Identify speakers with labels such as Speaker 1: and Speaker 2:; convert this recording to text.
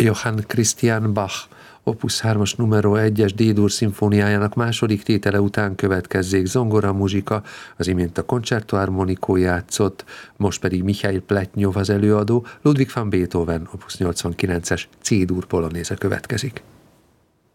Speaker 1: Johann Christian Bach Opus 3-as numero 1-es D-dur szimfóniájának második tétele után következzék zongora muzsika, az imént a Concerto Armonico játszott, most pedig Michail Pletnyov az előadó, Ludwig van Beethoven Opus 89-es C-dur polonéze következik.